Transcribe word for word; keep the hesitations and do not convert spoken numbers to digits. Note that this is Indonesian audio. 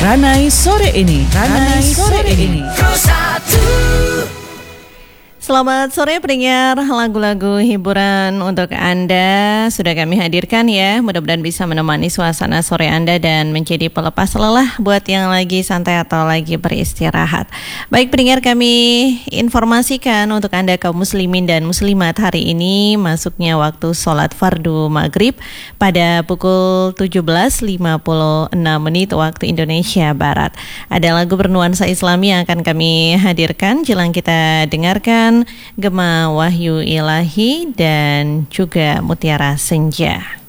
Ranai sore ini, Ranai sore ini. Selamat sore pendengar, lagu-lagu hiburan untuk Anda sudah kami hadirkan ya. Mudah-mudahan bisa menemani suasana sore Anda dan menjadi pelepas lelah buat yang lagi santai atau lagi beristirahat. Baik pendengar, kami informasikan untuk Anda kaum muslimin dan muslimat, hari ini masuknya waktu sholat fardu maghrib pada pukul tujuh belas lima puluh enam menit waktu Indonesia Barat. Ada lagu bernuansa Islami yang akan kami hadirkan. Jelang kita dengarkan Gema Wahyu Ilahi dan juga Mutiara Senja.